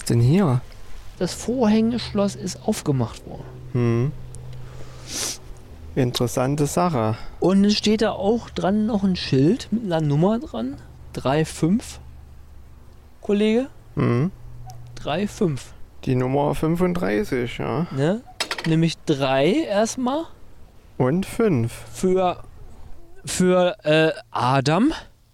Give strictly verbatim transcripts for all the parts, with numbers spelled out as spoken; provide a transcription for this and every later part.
denn hier? Das Vorhängeschloss ist aufgemacht worden. Hm. Interessante Sache. Und es steht da auch dran noch ein Schild mit einer Nummer dran. drei fünf. Kollege? Hm. drei fünf. Die Nummer fünfunddreißig, ja. Ne? Nämlich drei erstmal. Und fünf. Für, für äh, Adam.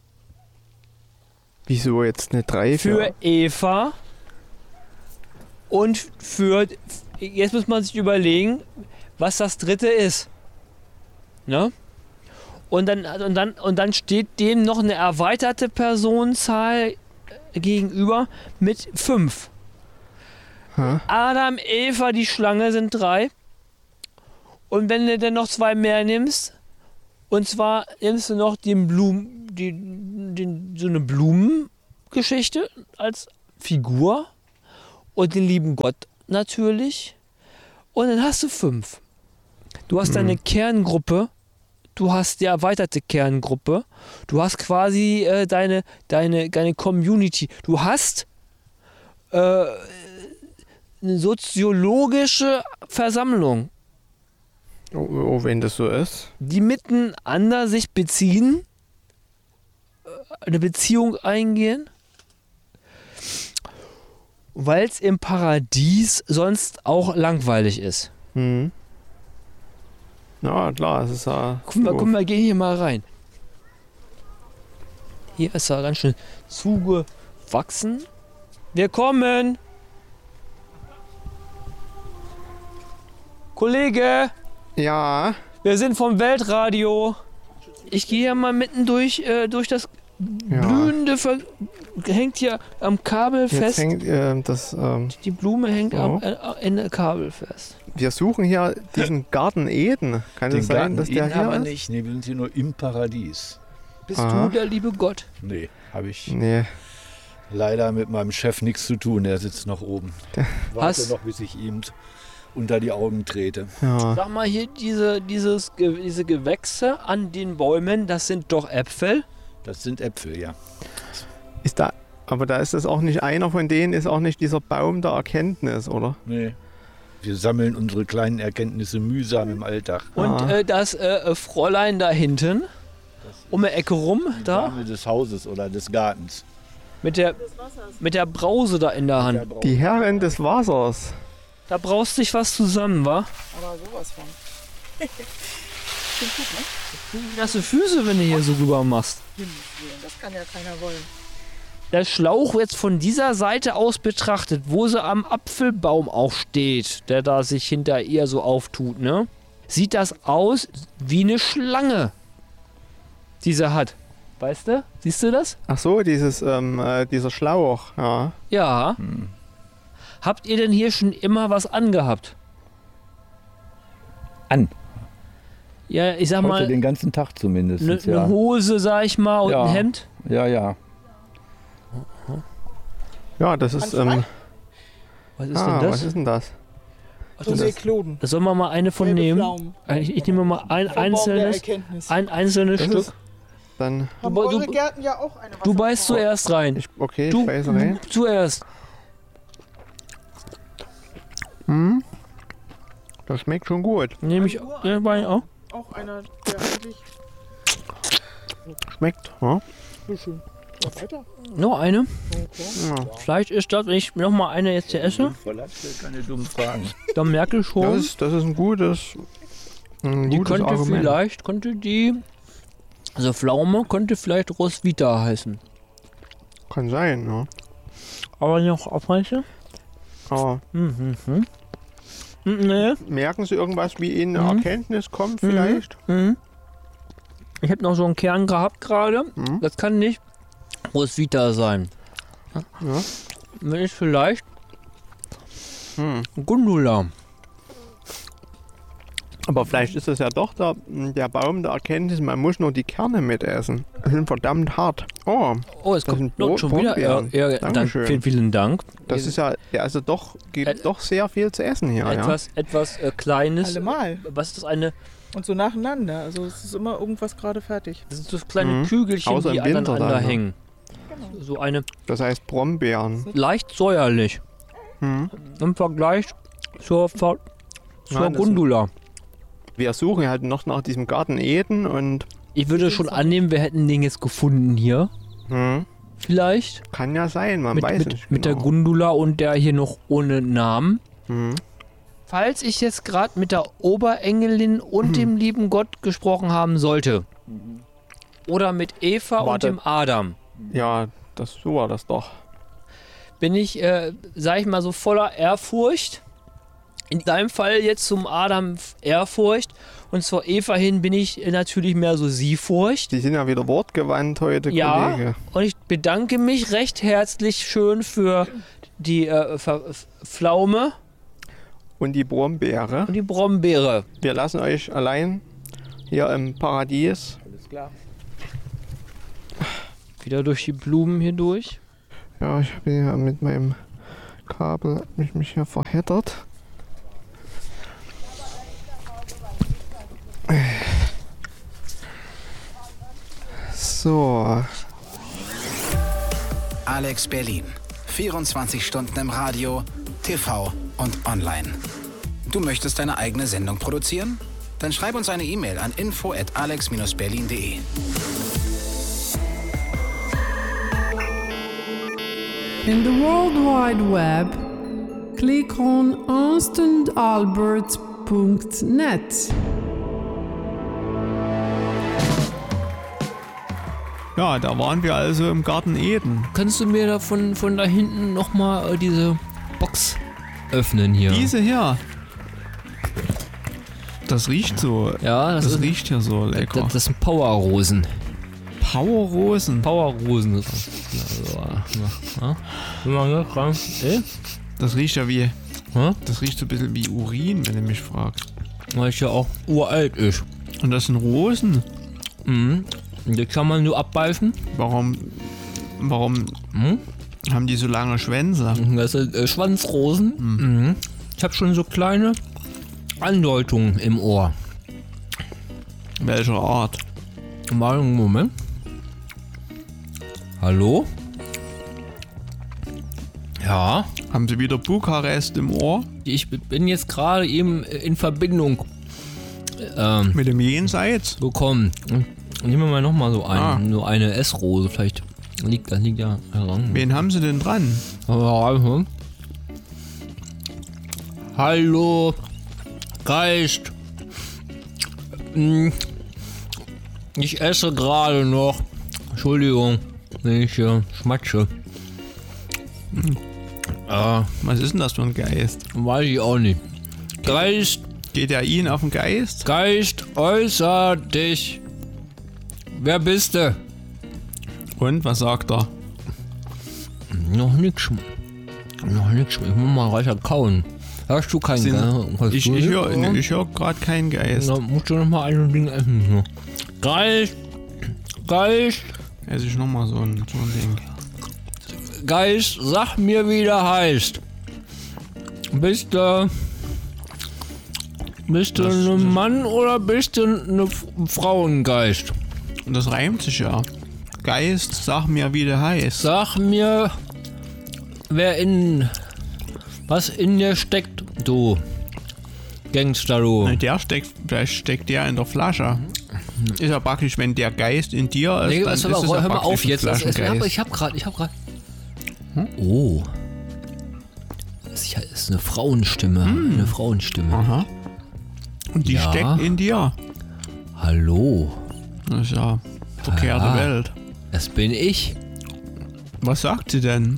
Wieso jetzt eine drei? Für Eva. Und für... Jetzt muss man sich überlegen, was das dritte ist. Ne? Und dann, und, dann, und dann steht dem noch eine erweiterte Personenzahl gegenüber mit fünf. Hä? Adam, Eva, die Schlange sind drei. Und wenn du dann noch zwei mehr nimmst, und zwar nimmst du noch den Blumen, die, den, so eine Blumengeschichte als Figur und den lieben Gott natürlich. Und dann hast du fünf. Du hast deine Kerngruppe, du hast die erweiterte Kerngruppe, du hast quasi äh, deine, deine, deine Community, du hast äh, eine soziologische Versammlung, Oh, oh, wenn das so ist. die miteinander sich beziehen, äh, eine Beziehung eingehen, weil es im Paradies sonst auch langweilig ist. Hm. Ja, klar, es ist ja. Guck mal, guck mal, geh hier mal rein. Hier ist er ganz schön zugewachsen. Wir kommen! Kollege, Ja. wir sind vom Weltradio. Ich gehe hier mal mitten durch, äh, durch das Ja. blühende, Ver hängt hier am Kabel Jetzt fest. hängt äh, das. Ähm, Die Blume hängt Oh. am äh, Ende Kabel fest. wir suchen hier diesen Garten Eden. Kann Den es sein, Garten dass der Eden haben hier wir ist? nicht. Nee, wir sind hier nur im Paradies. Bist Aha. du der liebe Gott? Nee, habe ich Nee. leider mit meinem Chef nichts zu tun. Der sitzt noch oben. Warte Hast- noch, bis ich ihm unter die Augen trete. Ja. Sag mal hier, diese, dieses, Ge- diese Gewächse an den Bäumen, das sind doch Äpfel? Das sind Äpfel, ja. Ist da. Aber da ist das auch nicht einer von denen, ist auch nicht dieser Baum der Erkenntnis, oder? Nee. Wir sammeln unsere kleinen Erkenntnisse mühsam im Alltag. Und Ah. äh, das äh, Fräulein da hinten, um die Ecke rum, Die da, Dame des Hauses oder des Gartens. mit der, mit der Brause da in der Hand. Die Herrin des Wassers. Da braust sich was zusammen, wa? Aber sowas von. Klingt gut, ne? Wie nasse Füße, wenn du hier so rüber machst. Himmels Willen, das kann ja keiner wollen. Der Schlauch jetzt von dieser Seite aus betrachtet, wo sie am Apfelbaum auch steht, der da sich hinter ihr so auftut, ne? Sieht das aus wie eine Schlange, die sie hat. Weißt du? Siehst du das? Ach so, dieses, ähm, äh, dieser Schlauch. Ja. Ja. Hm. Habt ihr denn hier schon immer was angehabt? An. Ja, ich sag Heute mal, den ganzen Tag zumindest. eine ja. ne Hose, sag ich mal, und Ja. ein Hemd. ja, ja. Ja, das ist. Handfrei? Ähm, Was ist ah, denn was das? ist denn das? Ach, So das, wie ist, Kloden. das sollen wir mal eine von Gelbe nehmen. Pflaumen. Ich, ich nehme mal ein Vom Baum der einzelnes, Erkenntnis. ein einzelnes Das Stück. ist Dann. Haben Du- eure du- Gärten ja auch eine Du beißt Wasserfrau? zuerst rein. Ich, okay, Du ich beiße rein. zuerst. Hm? Das schmeckt schon gut. Nehme ich ja, bei auch. Auch einer, der eigentlich... Schmeckt, ja? So schön. Ja, weiter. Noch eine. Okay. Ja. Vielleicht ist das, wenn ich noch mal eine jetzt hier esse, Voll stellt keine dummen Fragen. dann merke ich Das schon, ist, das ist ein gutes. Ein die gutes könnte Argument. vielleicht, könnte die, also Pflaume könnte vielleicht Roswitha heißen. Kann sein, ja. Aber noch auf welche? Aber Mhm. mhm. Nee. merken Sie irgendwas, wie Ihnen eine Mhm. Erkenntnis kommt, vielleicht? Mhm. Ich habe noch so einen Kern gehabt gerade. Mhm. Das kann nicht Roswitha sein. Ja. Wenn ich vielleicht Hm. Gundula. Aber vielleicht ist es ja doch der, der Baum der Erkenntnis, man muss nur die Kerne mitessen. Die sind verdammt hart. Oh, Oh, es Das kommt sind noch Brot- schon wieder. Ja, Brotbeeren. ja, dank, Dankeschön. vielen, vielen Dank. das ist ja, ja also doch, gibt Ä- doch sehr viel zu essen hier, ja. etwas, etwas äh, Kleines. Allemal. Was ist das eine? Und so nacheinander. Also es ist immer irgendwas gerade fertig. Das sind so kleine Mhm. Kügelchen, Außer die im Winter aneinander dann, ne? hängen. Genau. So eine Das heißt Brombeeren. leicht säuerlich. Hm. im Vergleich zur, Ver zur Nein, das- Gundula. Wir suchen halt noch nach diesem Garten Eden und Ich würde schon annehmen, wir hätten den jetzt gefunden hier. hm, Vielleicht. kann ja sein, man Mit, weiß mit, nicht. mit der genau. Gundula und der hier noch ohne Namen. Hm. Falls ich jetzt gerade mit der Oberengelin und Mhm. dem lieben Gott gesprochen haben sollte. Oder mit Eva und Warte. dem Adam. Ja, das, so war das doch. Bin ich, äh, sag ich mal, so voller Ehrfurcht. In deinem Fall jetzt zum Adam Ehrfurcht und zur Eva hin bin ich äh, natürlich mehr so Sie-Furcht. Die sind ja wieder wortgewandt heute, Ja, Kollege. und ich bedanke mich recht herzlich schön für die äh, Ver- Pflaume Und die Brombeere. und die Brombeere. Wir lassen euch allein hier im Paradies. Alles klar. Wieder durch die Blumen hier durch. Ja, ich bin ja mit meinem Kabel hab mich, mich hier verheddert. So, Alex Berlin. vierundzwanzig Stunden im Radio, T V und online. Du möchtest deine eigene Sendung produzieren? Dann schreib uns eine E-Mail an info at alex dash berlin punkt de. In the World Wide Web, click on ernst and albert punkt net. ja, da waren wir also im Garten Eden. Kannst du mir da von, von da hinten nochmal äh, diese Box öffnen hier? Diese hier. Das riecht so. Ja, das, Das ist, riecht hier so lecker. das, das sind Powerrosen. Powerrosen. Powerrosen. Also, ja. Ja. Das riecht ja wie. Hä? Das riecht so ein bisschen wie Urin, wenn du mich fragst. Weil ich ja auch uralt ist. Und das sind Rosen. Mhm. Die kann man nur abbeißen. Warum. Warum Mhm. haben die so lange Schwänze? Das sind äh, Schwanzrosen. Mhm. Ich habe schon so kleine Andeutungen im Ohr. Welcher Art? Mal einen Moment. Hallo? Ja, Haben sie wieder Bukarest im Ohr? ich bin jetzt gerade eben in Verbindung ähm, Mit dem Jenseits? bekommen. Nehmen wir mal nochmal so eine, Ah. nur eine S-Rose. Vielleicht liegt das liegt ja heran. Wen haben sie denn dran? Hallo, Geist. Hm, Ich esse gerade noch. Entschuldigung, wenn ich äh, schmatsche. Äh, Was ist denn das für ein Geist? weiß ich auch nicht. Geist, Geht er Ihnen auf den Geist? Geist, äußer dich. Wer bist du? Und was sagt er? Noch nix. Noch nix. Ich muss mal weiter kauen. Hörst du keinen Sind- Geist? Ich, ich höre nee, ich hör gerade keinen Geist. Da musst du noch mal ein Ding essen. hier. Geist, Geist, Esse ich nochmal so ein, so ein Ding. Geist, sag mir, wie der heißt. Bist du. Bist du Das- ein das- Mann oder bist du eine F- ein Frauengeist? Und das reimt sich ja. Geist, sag mir, wie der heißt. Sag mir, wer in. Was in dir steckt, du. Gangster, du. Na, der steckt, vielleicht steckt der in der Flasche. Ist ja praktisch, wenn der Geist in dir ist, Nee, dann was, ist aber, es ja hör mal praktisch auf ein jetzt. Das, das, ich hab, Flaschengeist. ich hab grad, ich hab grad. Oh. Das ist ja- ist eine Frauenstimme. Eine Frauenstimme. Aha. Und die Ja. steckt in dir. Hallo. Das ist ja verkehrte Ah. Welt. Das bin ich. Was sagt sie denn?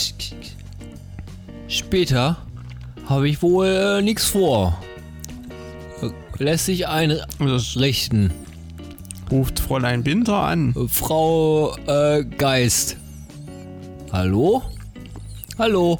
Später habe ich wohl äh, nichts vor. Äh, Lässt sich einrichten. Ruft Fräulein Winter an. Äh, Frau äh, Geist. Hallo? Hallo?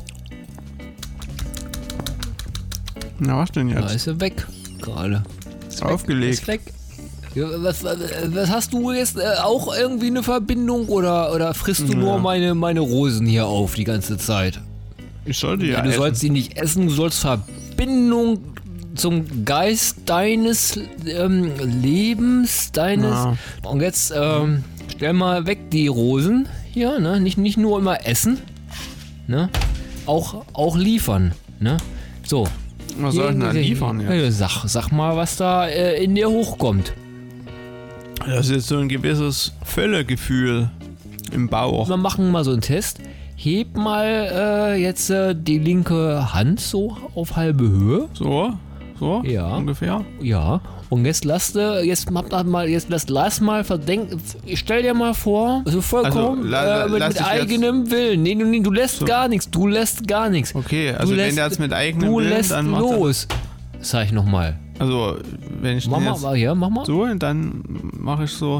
Na, was denn Da jetzt? ist sie weg gerade. Ist aufgelegt. Ist weg. Ja, was, was, was hast du jetzt? Äh, auch irgendwie eine Verbindung oder, oder frisst du Ja. nur meine, meine Rosen hier auf die ganze Zeit? Ich sollte ja, Ja, du essen. sollst sie nicht essen, du sollst Verbindung zum Geist deines ähm, Lebens, deines. Ja. Und jetzt ähm, stell mal weg die Rosen hier, ne? Nicht, nicht nur immer essen, ne? auch, auch liefern. Ne? So. Was soll ich denn da liefern jetzt? Ja, sag, sag mal, was da äh, in dir hochkommt. Das ist jetzt so ein gewisses Völlegefühl im Bauch. Wir machen mal so einen Test. Heb mal äh, jetzt äh, die linke Hand so auf halbe Höhe. So, so Ja. ungefähr. Ja. Und jetzt lass äh, jetzt mach das mal, jetzt lass, lass mal verdenken. Stell dir mal vor, so vollkommen Also, la- äh, mit, lass mit ich eigenem Willen. Nee, du, nee, du lässt So. gar nichts. Du lässt gar nichts. Okay, also Du wenn lässt- der jetzt mit eigenem Du Willen, lässt dann macht er, los. Sag ich nochmal. also wenn ich Mach den mal, jetzt mal, ja, mach mal. so und dann mache ich so.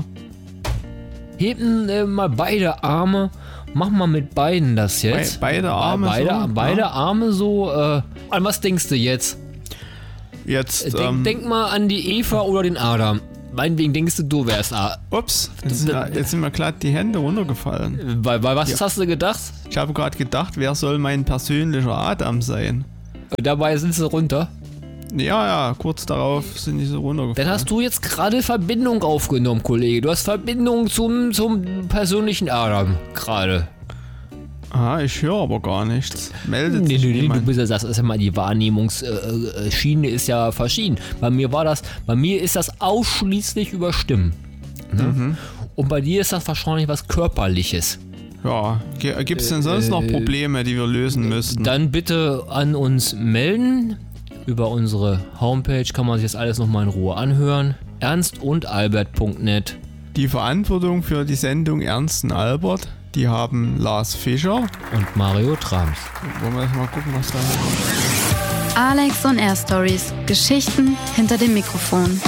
Heben äh, mal beide Arme. Mach mal mit beiden das Be jetzt. beide Arme beide, so. beide ja. Arme so. Äh, an was denkst du jetzt? Jetzt, Denk, ähm, denk mal an die Eva oder den Adam. Meinetwegen denkst du, du wärst A. ups, jetzt sind, mir, jetzt sind mir glatt die Hände runtergefallen. Weil, weil was Ja. hast du gedacht? Ich habe gerade gedacht, wer soll mein persönlicher Adam sein? Dabei sind sie runter. Ja, ja, kurz darauf sind die so runtergefallen. Dann hast du jetzt gerade Verbindung aufgenommen, Kollege. Du hast Verbindung zum, zum persönlichen Adam gerade. Aha, ich höre aber gar nichts. Meldet Nee, sich nee, nee, du niemand. bist ja, das ist ja mal die Wahrnehmungsschiene ist ja verschieden. Bei mir war das, bei mir ist das ausschließlich über Stimmen. Ne? Mhm. Und bei dir ist das wahrscheinlich was Körperliches. Ja, gibt es denn sonst noch Probleme, die wir lösen müssten? Dann bitte an uns melden. Über unsere Homepage kann man sich das alles nochmal in Ruhe anhören. ernst und albert punkt net. Die Verantwortung für die Sendung Ernst und Albert, die haben Lars Fischer. Und Mario Trams. Wollen wir jetzt mal gucken, was da kommt. Alex und Air Stories. Geschichten hinter dem Mikrofon.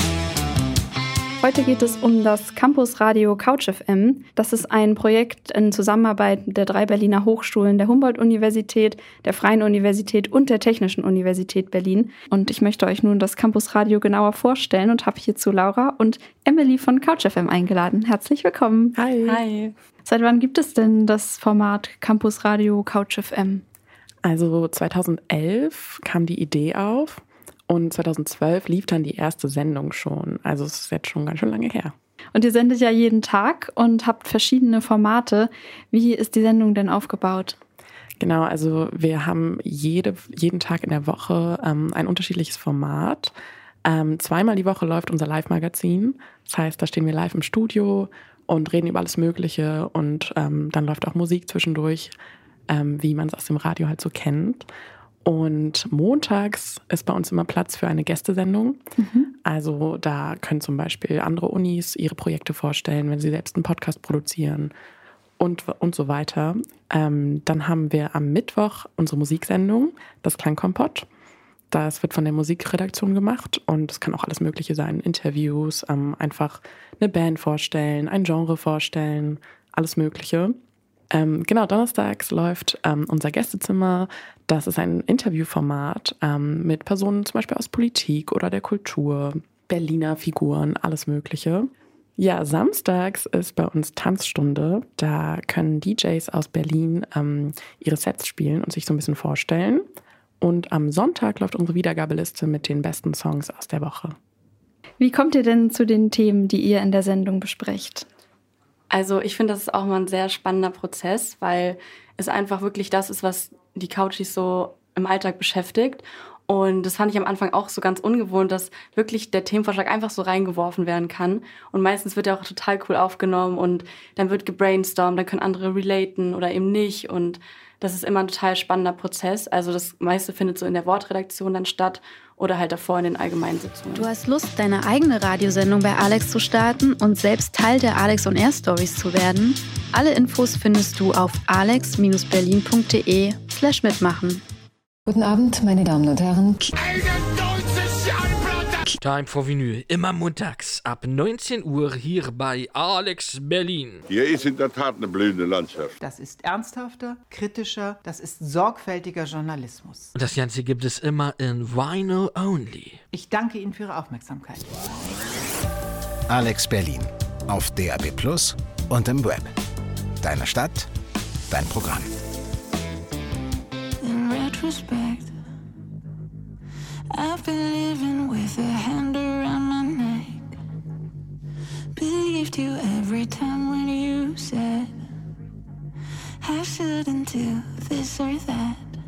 Heute geht es um das Campusradio Couch F M. Das ist ein Projekt in Zusammenarbeit der drei Berliner Hochschulen, der Humboldt-Universität, der Freien Universität und der Technischen Universität Berlin. Und ich möchte euch nun das Campusradio genauer vorstellen und habe hierzu Laura und Emily von Couch F M eingeladen. Herzlich willkommen. Hi. Hi. Seit wann gibt es denn das Format Campusradio Couch F M? Also zweitausendelf kam die Idee auf und zweitausendzwölf lief dann die erste Sendung schon. Also es ist jetzt schon ganz schön lange her. Und ihr sendet ja jeden Tag und habt verschiedene Formate. Wie ist die Sendung denn aufgebaut? Genau, also wir haben jede, jeden Tag in der Woche ähm, ein unterschiedliches Format. Ähm, zweimal die Woche läuft unser Live-Magazin. Das heißt, da stehen wir live im Studio und reden über alles Mögliche. Und ähm, dann läuft auch Musik zwischendurch, ähm, wie man es aus dem Radio halt so kennt. Und montags ist bei uns immer Platz für eine Gästesendung. Mhm. Also da können zum Beispiel andere Unis ihre Projekte vorstellen, wenn sie selbst einen Podcast produzieren und, und so weiter. Ähm, dann haben wir am Mittwoch unsere Musiksendung, das Klangkompott. Das wird von der Musikredaktion gemacht und es kann auch alles Mögliche sein. Interviews, ähm, einfach eine Band vorstellen, ein Genre vorstellen, alles Mögliche. Ähm, genau, donnerstags läuft ähm, unser Gästezimmer. Das ist ein Interviewformat ähm, mit Personen zum Beispiel aus Politik oder der Kultur, Berliner Figuren, alles Mögliche. Ja, samstags ist bei uns Tanzstunde. Da können D Js aus Berlin ähm, ihre Sets spielen und sich so ein bisschen vorstellen. Und am Sonntag läuft unsere Wiedergabeliste mit den besten Songs aus der Woche. Wie kommt ihr denn zu den Themen, die ihr in der Sendung besprecht? Also ich finde, das ist auch mal ein sehr spannender Prozess, weil es einfach wirklich das ist, was die Couchies so im Alltag beschäftigt. Und das fand ich am Anfang auch so ganz ungewohnt, dass wirklich der Themenvorschlag einfach so reingeworfen werden kann. Und meistens wird er auch total cool aufgenommen und dann wird gebrainstormt, dann können andere relaten oder eben nicht. Und das ist immer ein total spannender Prozess. Also das meiste findet so in der Wortredaktion dann statt oder halt davor in den allgemeinen Sitzungen. Du hast Lust, deine eigene Radiosendung bei Alex zu starten und selbst Teil der Alex on Air Stories zu werden? Alle Infos findest du auf alex berlin punkt de slash mitmachen. Guten Abend, meine Damen und Herren. Time for Vinyl. Immer montags ab neunzehn Uhr hier bei Alex Berlin. Hier ist in der Tat eine blühende Landschaft. Das ist ernsthafter, kritischer, das ist sorgfältiger Journalismus. Und das Ganze gibt es immer in Vinyl Only. Ich danke Ihnen für Ihre Aufmerksamkeit. Alex Berlin. Auf D A B Plus und im Web. Deine Stadt, dein Programm. In retrospect, I've been living with a hand around my neck. Believed you every time when you said I shouldn't do this or that.